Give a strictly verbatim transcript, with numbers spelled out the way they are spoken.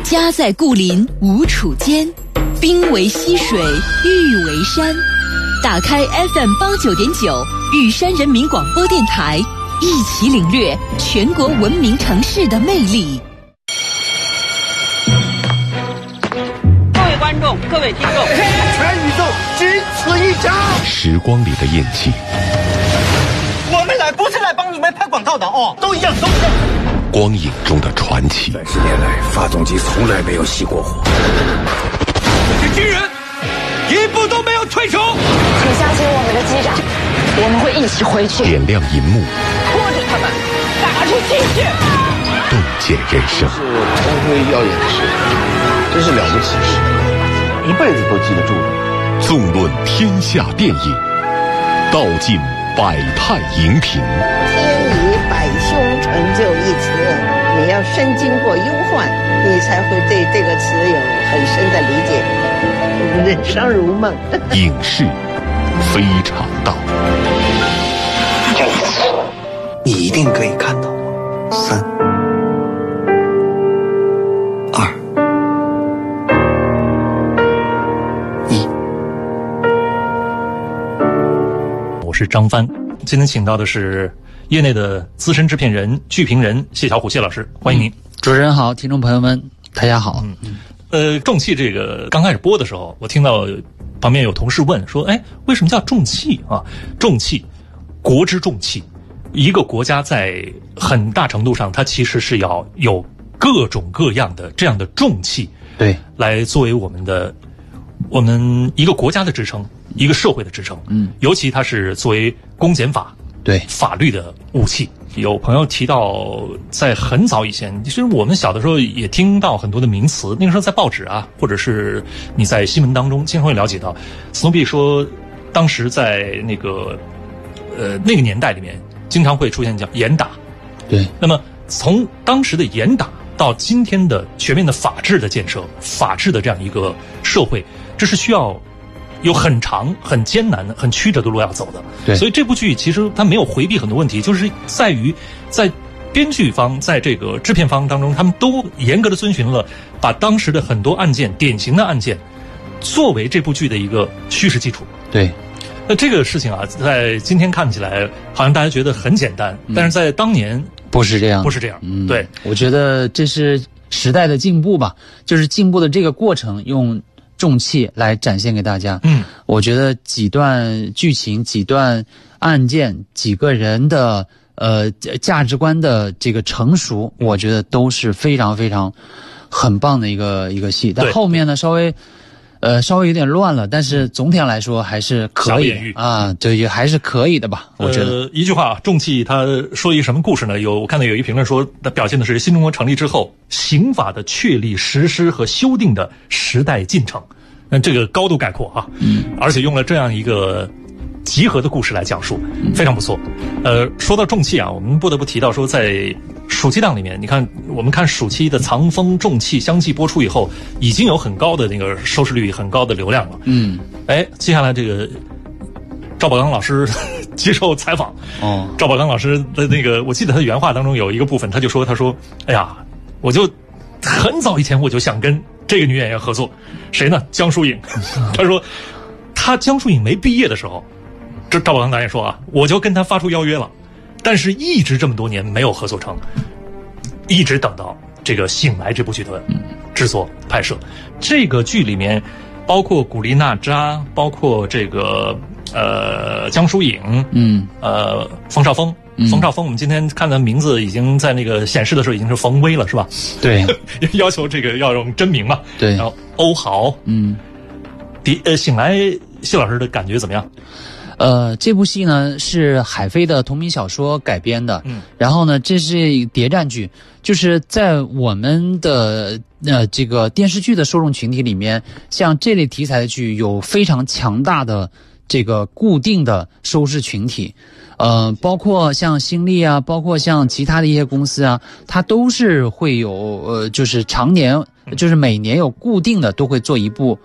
家在故林无处间，兵为溪水，玉为山。打开 F M 八九点九，玉山人民广播电台，一起领略全国文明城市的魅力。 各位观众，各位听众， 全宇宙仅此一家。 时光里的印记， 我们来不是来帮你们拍广告的哦，都一样，都一样。 光影中的传奇。 三十年来，发动机从来没有熄过火。 这些军人一步都没有退出。 请相信我们的机长，我们会一起回去。 点亮银幕， 拖着他们打出精血， 洞见人生。 是光辉耀眼的事，真是了不起的事，一辈子都记得住的。 纵论天下电影，道尽百态荧屏。 天以百凶成就一词，你要身经过忧患，你才会对这个词有很深的理解。人生如梦。 影视非常道。 这一次，你一定可以看到。三、二、一。 我是张帆，今天请到的是业内的资深制片人、剧评人谢小虎谢老师，欢迎您。 嗯、主持人好，听众朋友们，大家好。 嗯，呃，重器这个刚开始播的时候，我听到旁边有同事问说：“哎，为什么叫重器啊？重器，国之重器。一个国家在很大程度上，它其实是要有各种各样的这样的重器， 对， 来作为我们的我们一个国家的支撑，一个社会的支撑。嗯，尤其它是作为公检法。” 对法律的武器。有朋友提到，在很早以前，其实我们小的时候也听到很多的名词，那个时候在报纸啊，或者是你在新闻当中经常会了解到。斯诺比说，当时在那个呃那个年代里面，经常会出现叫严打。 对。 那么从当时的严打到今天的全面的法治的建设，法治的这样一个社会，这是需要有很长、很艰难的、很曲折的路要走的。 对， 所以这部剧其实它没有回避很多问题，就是在于在编剧方、在这个制片方当中，他们都严格的遵循了把当时的很多案件、典型的案件，作为这部剧的一个叙事基础。 对， 那这个事情啊，在今天看起来好像大家觉得很简单，嗯、但是在当年不是这样， 不是这样。 嗯， 对， 我觉得这是时代的进步吧，就是进步的这个过程用重器来展现给大家。嗯，我觉得几段剧情、几段案件、几个人的呃价值观的这个成熟，我觉得都是非常非常很棒的一个一个戏。但后面呢，稍微呃稍微有点乱了，但是总体上来说还是可以啊，对，也还是可以的吧。我觉得、 呃、一句话，重器他说一个什么故事呢？有我看到有一评论说，他表现的是新中国成立之后刑法的确立、实施和修订的时代进程。那这个高度概括啊，嗯，而且用了这样一个集合的故事来讲述，非常不错。呃，说到重器啊，我们不得不提到说，在暑期档里面，你看我们看暑期的《藏风重器》相继播出以后，已经有很高的那个收视率、很高的流量了。嗯，哎，接下来这个赵宝刚老师接受采访，哦，赵宝刚老师的那个，我记得他原话当中有一个部分，他就说，他说，哎呀，我就很早以前我就想跟这个女演员合作，谁呢？江疏影。他说，他江疏影没毕业的时候，这赵宝刚导演说啊，我就跟他发出邀约了，但是一直这么多年没有合作成，一直等到这个《醒来》这部剧的制作拍摄。这个剧里面包括古力娜扎，包括这个呃江疏影，嗯，呃冯绍峰。冯绍峰，我们今天看的名字已经在那个显示的时候已经是冯威了，是吧？ 对， 要求这个要用真名嘛。 对， 然后欧豪，嗯，第呃，醒来，谢老师的感觉怎么样？ 呃，这部戏呢是海飞的同名小说改编的，嗯，然后呢，这是一个谍战剧，就是在我们的呃这个电视剧的受众群体里面，像这类题材的剧有非常强大的这个固定的收视群体。呃，包括像新力啊，包括像其他的一些公司啊，它都是会有呃，就是常年，就是每年有固定的都会做一部